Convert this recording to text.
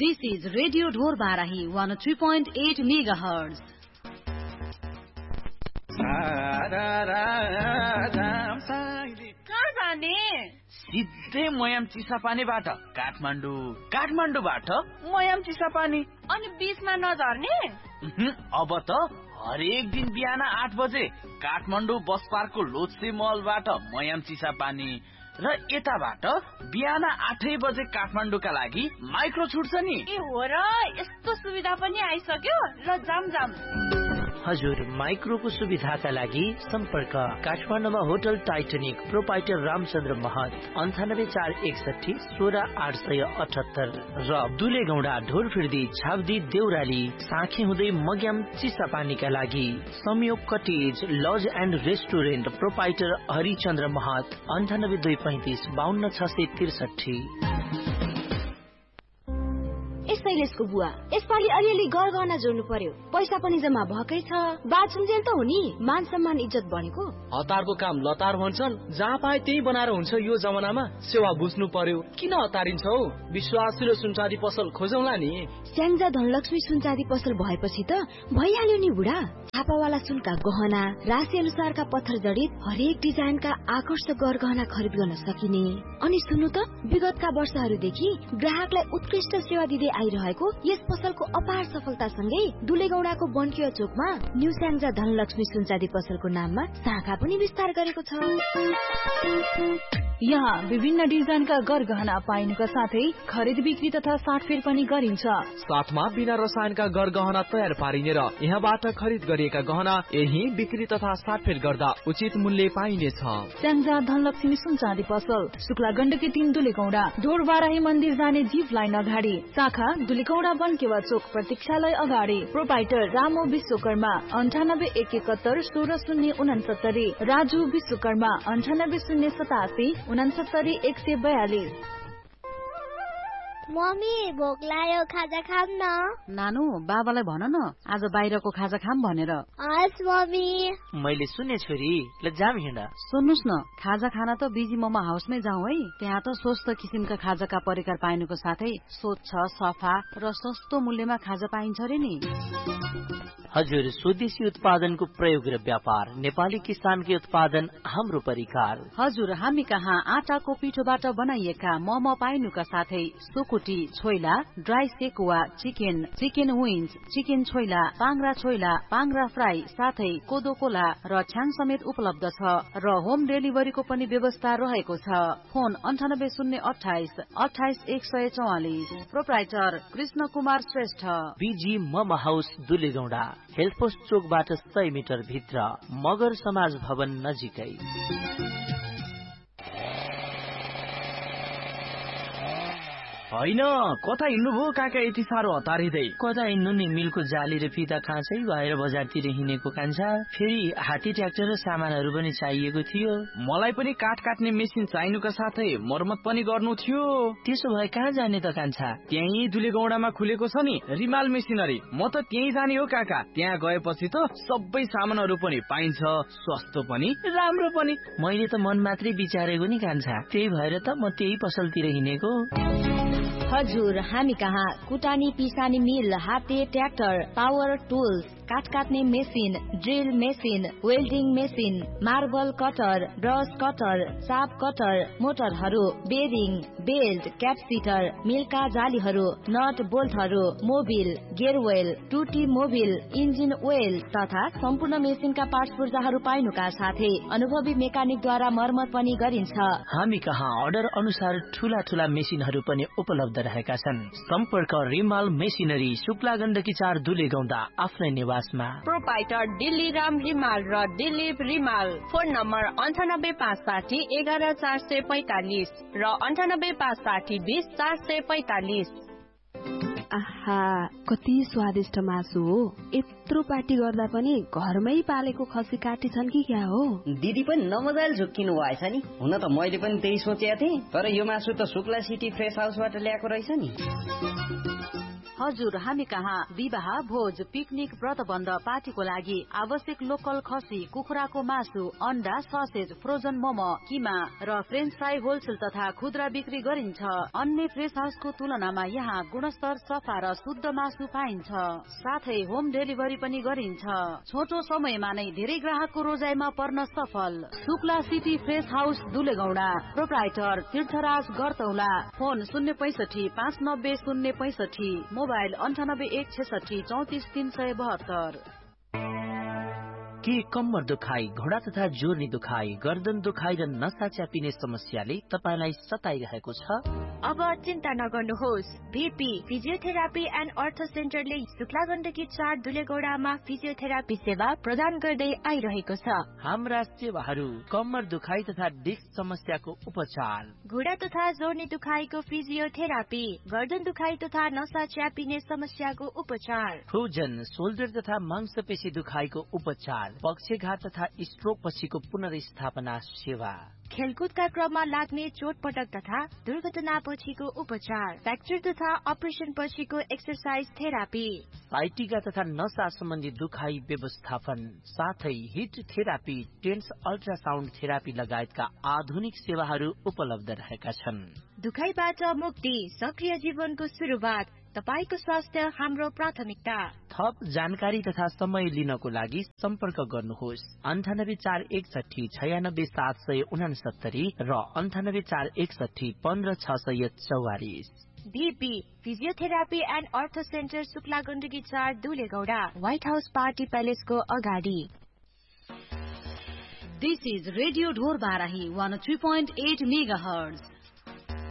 This is Radio Dhor Barahi 103.8 MHz. कहाँ जाने? सिधै मयाम चिसापानीबाट काठमाडौँबाट मयाम चिसापानी। अनि बीचमा नझर्ने? अब त हरेक दिन बिहान 8 बजे काठमाडौँ बस पार्कको लोत्से महलबाट मयाम चिसापानी र यताबाट बिहान 8 बजे काठमाडौँका लागि माइक्रो छुट्छ नि। ए हो र, यस्तो सुविधा पनि आइसक्यो। ल जाम। हजुर, माइक्रोको सुविधाका लागि सम्पर्क काठमाडौँमा होटल टाइटनिक, प्रोपाइटर रामचन्द्र महत, 9841 16878 र दुलेगौडा, ढोरफिर्दी, छाब्दी, देउराली, साँखे हुँदै मग्याम चिसापानीका लागि संयोग cottage laws and restaurant, proprietor Harichandra महत, 9825 52663। शैलेशको बुवा, यसपालि अलिअलि गरगहना जोड्नु पर्यो। पैसा पनि जम्मा भएकै छ। बाछुन्जेल त हो नि, मान सम्मान इज्जत बनेको। हतारको काम लतार भन्छन्, जहाँ पाए त्यही बनाएर हुन्छ। यो जमानामा सेवा बुझ्नु पर्यो। किन हतारिन्छौ? विश्वासिलो सुनचाँदी पसल खोजौँला नि। स्याङ्जा धनलक्ष्मी सुनचाँदी पसल भएपछि त भइहाल्यो नि बुढा। छापावाला सुनका गहना, राशि अनुसारका पत्थर जडित हरेक डिजाइनका आकर्षक गरगहना खरिद गर्न सकिने। अनि सुन्नु त, विगतका वर्षहरूदेखि ग्राहकलाई उत्कृष्ट सेवा दिँदै आइरहेको यस पसलको अपार सफलतासँगै दुलेगौडाको बन्किया चोकमा न्यू स्याङ्जा धनलक्ष्मी सुनचाँदी पसलको नाममा शाखा पनि विस्तार गरेको छ। यहाँ विभिन्न डिजाइनका गरगहना पाइनुका साथै खरिद बिक्री तथा साटफेर पनि गरिन्छ। साथमा बिना रसायनका गरगहना तयार पारिने र यहाँबाट खरिद गरिएका गहना यही बिक्री तथा साटफेर गर्दा उचित मूल्य पाइनेछ। स्याङ्जा धनलक्ष्मी सुनचाँदी पसल, शुक्ला गण्डकी 3 दुलेगौडा, ढोर बाराही मन्दिर जाने जीप लाइन अगाडि, शाखा दुलेगौडा बन्केवा चोक प्रतीक्षालय अगाडि, प्रोपाइटर रामो विश्वकर्मा, 9871 16069, राजु विश्वकर्मा, 9887 69 142। मम्मी, भोक लाग्यो, खाजा खाम न। नानु, बाबालाई भन न आज बाहिरको खाजा खाम भनेर। हस् मम्मी। मैले सुने छोरी, ल जाम हिँड। सुन्नुस् न, खाजा खाना त बिजी मोमो हाउसमै जाउँ है। त्यहाँ त स्वस्थ किसिमका खाजाका परिकार पाइनुको साथै स्वच्छ, सफा र सस्तो मूल्यमा खाजा पाइन्छ रे नि। हजुर, स्वदेशी उत्पादनको प्रयोग र व्यापार, नेपाली किसानकै उत्पादन, हाम्रो परिकार। हजुर, हामी कहाँ आटाको पिठोबाट बनाइएका मोमो पाइनुका साथै सुकुटी, choila, dry sekuwa, chicken wings, chicken choila, पाङ्ग्रा fry, साथै कोदो कोला र छ्याङ समेत उपलब्ध छ र होम डेलिभरीको पनि व्यवस्था रहेको छ। फोन 9808 28 144। प्रोप्राइटर कृष्ण कुमार श्रेष्ठ, बीजी मोमो हाउस दुलेगौडा, हेल्थ पोस्ट चोकबाट 100 मिटर भित्र, मगर समाज भवन नजिकै। होइन, कता हिँड्नुभयो काका यति साह्रो हतारिँदै? कता हिँड्नु नि, मिलको जाली र फिता खाँचै भएर बजारतिर हिँडेको कान्छा। फेरि हात्ती ट्र्याक्टर र सामानहरू पनि चाहिएको थियो। मलाई पनि काठ काट्ने मेसिन चाहिनुका साथै मर्मत पनि गर्नु थियो। त्यसो भए कहाँ जाने त कान्छा? त्यही दुलेगौडामा खुलेको छ नि रिमाल मेसिनरी, म त त्यही जाने हो काका। त्यहाँ गएपछि त सबै सामानहरू पनि पाइन्छ, सस्तो पनि राम्रो पनि। मैले त मन मात्रै विचारेको नि कान्छा, त्यही भएर त म त्यही पसलतिर हिँडेको। हजुर, हामी कहाँ कुटानी पिसानी मिल, हाते ट्र्याक्टर, पावर टुल्स, काठ काट्ने machine, drill machine, welding machine, marble cutter, brush cutter, shop cutter, मोटरहरू, bearing, belt, क्यापसिटर, मिलका जालीहरू, not बोल्टहरू, Mobil, गेयरवेल, टुटी मोबिल, इन्जिन ओइल तथा सम्पूर्ण मेसिनका पार्ट्स पूर्जाहरू पाइनुका साथै अनुभवी मेकानिकद्वारा मर्मत पनि गरिन्छ। हामी कहाँ अर्डर अनुसार ठूला ठूला मेसिनहरू पनि उपलब्ध रहेका छन्। सम्पर्क रिमाल मेसिनरी, शुक्ला गण्डकी 4 दुलेगौडा, आफ्नै निवासमा। प्रोपाइटर दिल्ली राम रिमाल र दिलीप रिमाल। फोन नम्बर 9856 11 445 र 9856 20 445। आहा, कति स्वादिष्ट मासु हो। यत्रो पार्टी गर्दा पनि घरमै पालेको खसी काटी छन् कि क्या हो? दिदी पनि नमजाले झुक्किनु भएछ नि। हुन त मैले पनि त्यही सोचेको थिएँ, तर यो मासु त शुक्ला सिटी फ्रेस हाउसबाट ल्याएको रहेछ नि। हजुर, हामी कहाँ विवाह, भोज, पिकनिक, व्रतबन्ध, पार्टीको लागि आवश्यक लोकल खसी, कुखुराको मासु, अन्डा, ससेज, फ्रोजन मोमो, किमा र फ्रेन्च फ्राई होलसेल तथा खुद्रा बिक्री गरिन्छ। अन्य फ्रेस हाउसको तुलनामा यहाँ गुणस्तर, सफा र शुद्ध मासु पाइन्छ। साथै होम डेलिभरी पनि गरिन्छ। छोटो समयमा नै धेरै ग्राहकको रोजाइमा पर्न सफल। Shukla city fresh house दुलेगौडा, proprietor तीर्थराज गरतौला, फोन 065 590 065, मोबाइल 98 166 34 372। के कम्मर दुखाइ, घोडा तथा जोर्नी दुखाइ, गर्दन दुखाइ र नसा च्यापिने समस्याले तपाईलाई सताइरहेको छ? अब चिन्ता नगर्नुहोस्। भिपी फिजियोथेरापी एन्ड अर्थो सेन्टरले शुक्ला गण्डकी 4 दुलेगौडामा फिजियोथेरापी सेवा प्रदान गर्दै आइरहेको छ। हाम्रा सेवाहरू कम्मर दुखाइ तथा डिस्क समस्याको उपचार, घुँडा तथा जोर्नी दुखाइको फिजियोथेरापी, गर्दन दुखाइ तथा नसा च्यापिने समस्याको उपचार, फ्रोजन शोल्डर तथा मांसपेशी दुखाइको उपचार, पक्षघात तथा स्ट्रोक पछिको पुनर्स्थापना सेवा, खेलकुदका क्रममा लाग्ने चोटपटक तथा दुर्घटना पछिको उपचार, फ्र्याक्चर तथा अपरेसन पछिको एक्सरसाइज थेरापी, साइटिका तथा नसा सम्बन्धी दुखाइ व्यवस्थापन, साथै hit therapy, tense ultrasound therapy लगायतका आधुनिक सेवाहरू उपलब्ध रहेका छन्। दुखाइबाट मुक्ति, सक्रिय जीवनको सुरुवात, तपाईको स्वास्थ्य हाम्रो प्राथमिकता। थप जानकारी तथा समय लिनको लागि सम्पर्क गर्नुहोस् 9841 96 769 र 9841 15 644। भिपी फिजियोथेरापी एन्ड अर्थो centre Shukla Gandaki 4 दुलेगौडा, white house party प्यालेसको अगाडि। This is Radio Dhor Barahi 103.8 megahertz.